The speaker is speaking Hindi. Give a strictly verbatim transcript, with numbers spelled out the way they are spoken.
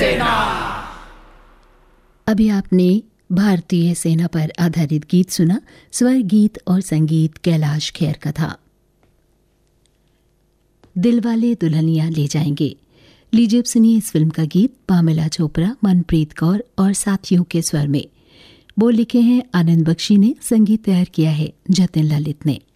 सेना। अभी आपने भारतीय सेना पर आधारित गीत सुना। स्वर गीत और संगीत कैलाश खेर का था। दिलवाले दुल्हनिया ले जाएंगे, लीजिए अब सुनिए इस फिल्म का गीत पामेला चोपड़ा, मनप्रीत कौर और साथियों के स्वर में। बोल लिखे हैं आनंद बख्शी ने, संगीत तैयार किया है जतिन ललित ने।